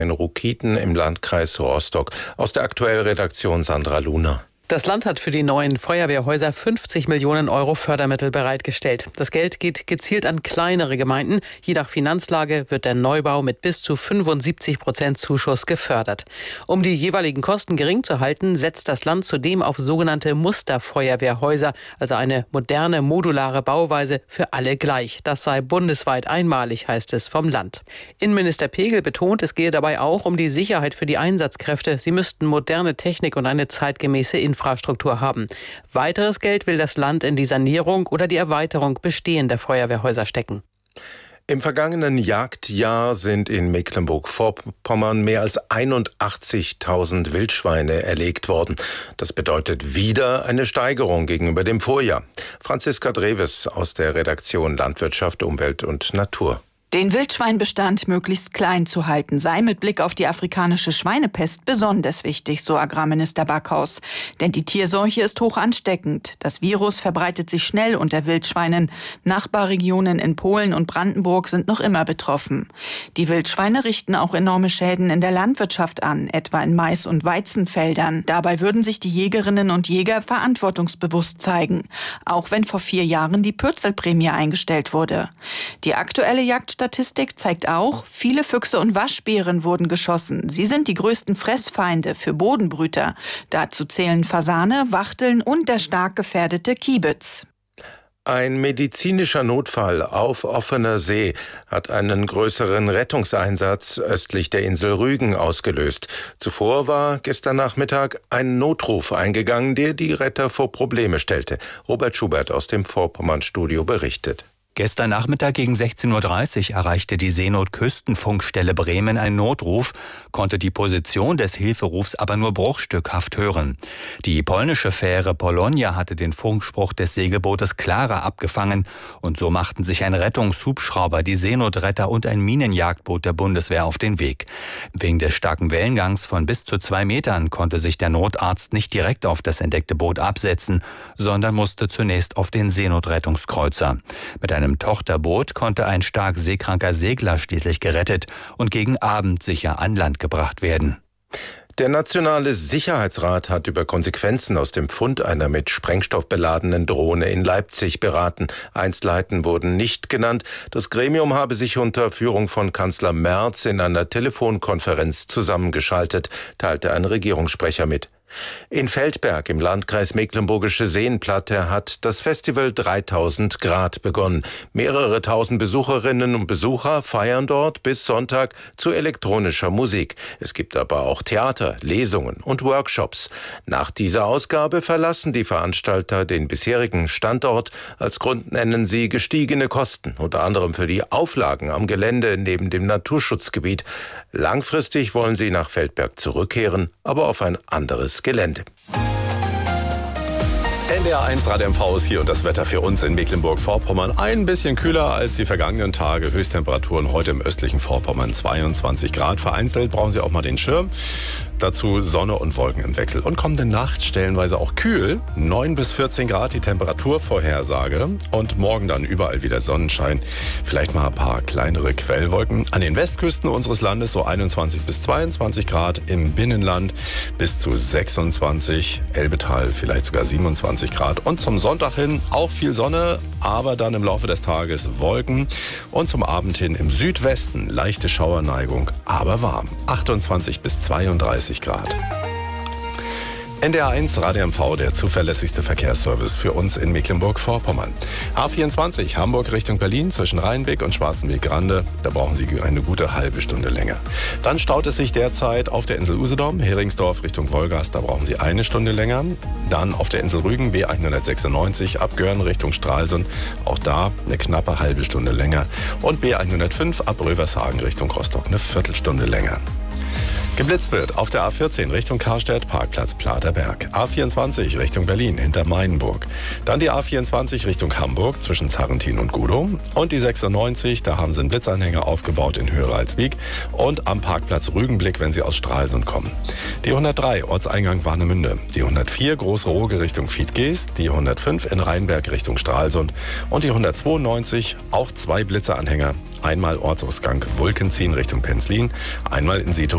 in Rukiten im Landkreis Rostock. Aus der Aktuellredaktion Sandra Luhner. Das Land hat für die neuen Feuerwehrhäuser 50 Millionen Euro Fördermittel bereitgestellt. Das Geld geht gezielt an kleinere Gemeinden. Je nach Finanzlage wird der Neubau mit bis zu 75% Zuschuss gefördert. Um die jeweiligen Kosten gering zu halten, setzt das Land zudem auf sogenannte Musterfeuerwehrhäuser, also eine moderne, modulare Bauweise für alle gleich. Das sei bundesweit einmalig, heißt es vom Land. Innenminister Pegel betont, es gehe dabei auch um die Sicherheit für die Einsatzkräfte. Sie müssten moderne Technik und eine zeitgemäße Infrastruktur haben. Weiteres Geld will das Land in die Sanierung oder die Erweiterung bestehender Feuerwehrhäuser stecken. Im vergangenen Jagdjahr sind in Mecklenburg-Vorpommern mehr als 81.000 Wildschweine erlegt worden. Das bedeutet wieder eine Steigerung gegenüber dem Vorjahr. Franziska Dreves aus der Redaktion Landwirtschaft, Umwelt und Natur. Den Wildschweinbestand möglichst klein zu halten, sei mit Blick auf die afrikanische Schweinepest besonders wichtig, so Agrarminister Backhaus. Denn die Tierseuche ist hoch ansteckend. Das Virus verbreitet sich schnell unter Wildschweinen. Nachbarregionen in Polen und Brandenburg sind noch immer betroffen. Die Wildschweine richten auch enorme Schäden in der Landwirtschaft an, etwa in Mais- und Weizenfeldern. Dabei würden sich die Jägerinnen und Jäger verantwortungsbewusst zeigen, auch wenn vor 4 Jahren die Pürzelprämie eingestellt wurde. Die aktuelle Jagdstatistik zeigt auch, viele Füchse und Waschbären wurden geschossen. Sie sind die größten Fressfeinde für Bodenbrüter. Dazu zählen Fasane, Wachteln und der stark gefährdete Kiebitz. Ein medizinischer Notfall auf offener See hat einen größeren Rettungseinsatz östlich der Insel Rügen ausgelöst. Zuvor war gestern Nachmittag ein Notruf eingegangen, der die Retter vor Probleme stellte. Robert Schubert aus dem Vorpommern-Studio berichtet. Gestern Nachmittag gegen 16:30 Uhr erreichte die Seenot-Küstenfunkstelle Bremen einen Notruf, konnte die Position des Hilferufs aber nur bruchstückhaft hören. Die polnische Fähre Polonia hatte den Funkspruch des Segelbootes Klara abgefangen und so machten sich ein Rettungshubschrauber, die Seenotretter und ein Minenjagdboot der Bundeswehr auf den Weg. Wegen des starken Wellengangs von bis zu 2 Metern konnte sich der Notarzt nicht direkt auf das entdeckte Boot absetzen, sondern musste zunächst auf den Seenotrettungskreuzer. Mit einem Tochterboot konnte ein stark seekranker Segler schließlich gerettet und gegen Abend sicher an Land gebracht werden. Der Nationale Sicherheitsrat hat über Konsequenzen aus dem Fund einer mit Sprengstoff beladenen Drohne in Leipzig beraten. Einzelheiten wurden nicht genannt. Das Gremium habe sich unter Führung von Kanzler Merz in einer Telefonkonferenz zusammengeschaltet, teilte ein Regierungssprecher mit. In Feldberg im Landkreis Mecklenburgische Seenplatte hat das Festival 3000 Grad begonnen. Mehrere tausend Besucherinnen und Besucher feiern dort bis Sonntag zu elektronischer Musik. Es gibt aber auch Theater, Lesungen und Workshops. Nach dieser Ausgabe verlassen die Veranstalter den bisherigen Standort. Als Grund nennen sie gestiegene Kosten, unter anderem für die Auflagen am Gelände neben dem Naturschutzgebiet. Langfristig wollen sie nach Feldberg zurückkehren, aber auf ein anderes Gelände. NDR 1 Radio MV ist hier und das Wetter für uns in Mecklenburg-Vorpommern ein bisschen kühler als die vergangenen Tage. Höchsttemperaturen heute im östlichen Vorpommern 22 Grad. Vereinzelt brauchen Sie auch mal den Schirm. Dazu Sonne und Wolken im Wechsel. Und kommende Nacht stellenweise auch kühl. 9 bis 14 Grad die Temperaturvorhersage. Und morgen dann überall wieder Sonnenschein. Vielleicht mal ein paar kleinere Quellwolken. An den Westküsten unseres Landes so 21 bis 22 Grad. Im Binnenland bis zu 26. Elbetal vielleicht sogar 27 Grad. Und zum Sonntag hin auch viel Sonne, aber dann im Laufe des Tages Wolken. Und zum Abend hin im Südwesten leichte Schauerneigung, aber warm. 28 bis 32 Grad. NDR 1 Radio MV, der zuverlässigste Verkehrsservice für uns in Mecklenburg-Vorpommern. A24 Hamburg Richtung Berlin zwischen Rheinbeck und Schwarzenberg-Grande. Da brauchen Sie eine gute halbe Stunde länger. Dann staut es sich derzeit auf der Insel Usedom, Heringsdorf Richtung Wolgast. Da brauchen Sie 1 Stunde länger. Dann auf der Insel Rügen B196 ab Görn Richtung Stralsund. Auch da eine knappe halbe Stunde länger. Und B105 ab Rövershagen Richtung Rostock eine Viertelstunde länger. Geblitzt wird auf der A14 Richtung Karstädt, Parkplatz Platerberg. A24 Richtung Berlin hinter Mainenburg. Dann die A24 Richtung Hamburg zwischen Zarrentin und Gudow. Und die 96, da haben sie einen Blitzanhänger aufgebaut in Höheralswiek. Und am Parkplatz Rügenblick, wenn Sie aus Stralsund kommen. Die 103 Ortseingang Warnemünde. Die 104 Großroge Richtung Fiedgeest. Die 105 in Rheinberg Richtung Stralsund. Und die 192 auch 2 Blitzeranhänger. Einmal Ortsausgang Wulkenzien Richtung Penzlin. Einmal in Sito